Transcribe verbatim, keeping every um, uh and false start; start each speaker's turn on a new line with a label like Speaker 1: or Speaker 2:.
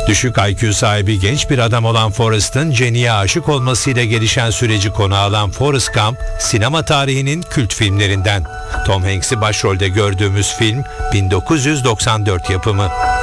Speaker 1: Düşük I Q sahibi genç bir adam olan Forrest'ın Jenny'e aşık olmasıyla gelişen süreci konu alan Forrest Gump, sinema tarihinin kült filmlerinden. Tom Hanks'i başrolde gördüğümüz film bin dokuz yüz doksan dört yapımı.